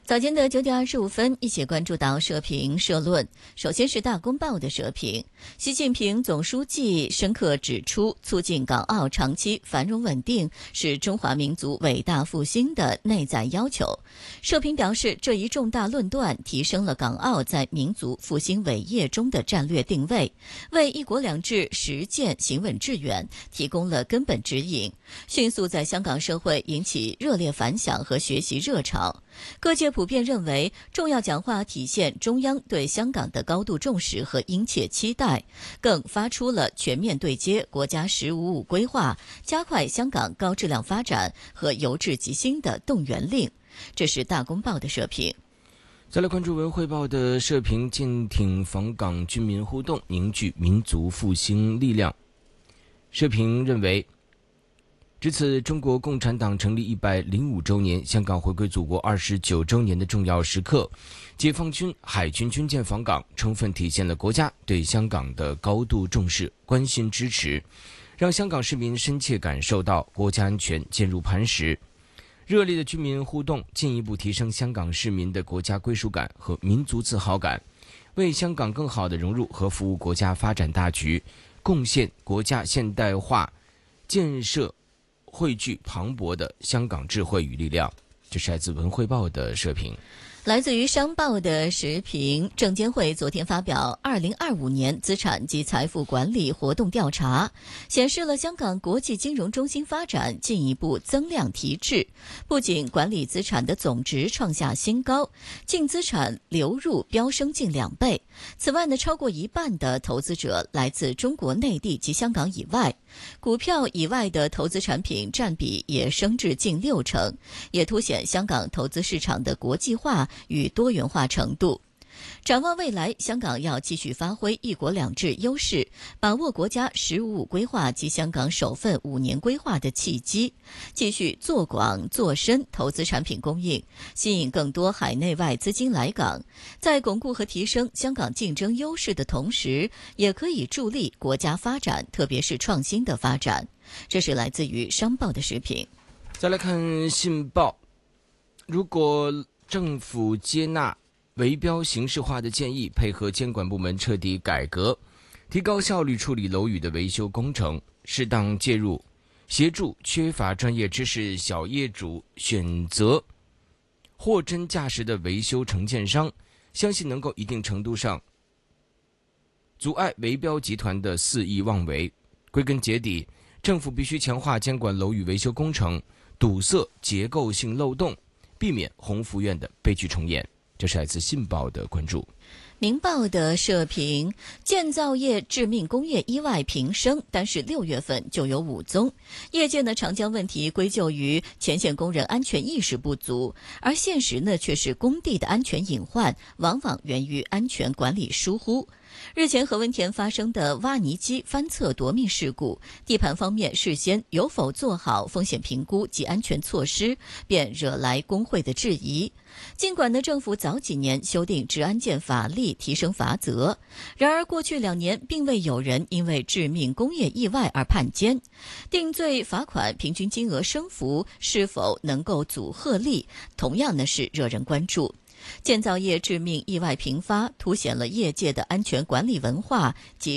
早间的9点25分，一起关注到社评社论。首先是大公报的社评，习近平总书记深刻指出，促进港澳长期繁荣稳定是中华民族伟大复兴的内在要求。社评表示，这一重大论断提升了港澳在民族复兴伟业中的战略定位，为一国两制实践行稳致远提供了根本指引，迅速在香港社会引起热烈反响和学习热潮。各界普遍认为，重要讲话体现中央对香港的高度重视和殷切期待，更发出了全面对接国家“十五五”规划、加快香港高质量发展和由治及兴的动员令。这是大公报的社评。 再来关注文汇报的社评，舰艇访港军民互动，凝聚民族复兴力量。社评认为，值此中国共产党成立105周年、香港回归祖国29周年的重要时刻，解放军、海军军舰访港，充分体现了国家对香港的高度重视、关心支持，让香港市民深切感受到国家安全坚如磐石。热烈的军民互动进一步提升香港市民的国家归属感和民族自豪感，为香港更好地融入和服务国家发展大局，贡献国家现代化建设汇聚磅礴的香港智慧与力量。这是来自文汇报的社评。 来自于商报的时评，证监会昨天发表2025年资产及财富管理活动调查，显示了香港国际金融中心发展进一步增量提质，不仅管理资产的总值创下新高，净资产流入飙升近2倍。此外呢，超过一半的投资者来自中国内地及香港以外，股票以外的投资产品占比也升至近60%，也凸显香港投资市场的国际化与多元化程度。展望未来，香港要继续发挥一国两制优势，把握国家“十五五”规划及香港首份5年规划的契机，继续做广做深投资产品供应，吸引更多海内外资金来港。在巩固和提升香港竞争优势的同时，也可以助力国家发展，特别是创新的发展。这是来自于商报的时评。 再来看信报，如果政府接纳围标形式化的建议，配合监管部门彻底改革，提高效率处理楼宇的维修工程，适当介入，协助缺乏专业知识小业主选择货真价实的维修承建商，相信能够一定程度上阻碍围标集团的肆意妄为。归根结底，政府必须强化监管楼宇维修工程，堵塞结构性漏洞，避免鸿福苑的悲剧重演。这是来自信报的关注。 明报的社评，建造业致命工业意外频生，但是6月份就有5宗。业界呢常将问题归咎于前线工人安全意识不足，而现实呢却是工地的安全隐患往往源于安全管理疏忽。日前何文田发生的挖泥机翻侧夺命事故，地盘方面事先有否做好风险评估及安全措施，便惹来工会的质疑。尽管呢政府早几年修订治安建法例，提升罚则，然而过去2年并未有人因为致命工业意外而判监。定罪罚款平均金额升幅是否能够阻吓力，同样呢是惹人关注。建造业致命意外频发，凸显了业界的安全管理文化及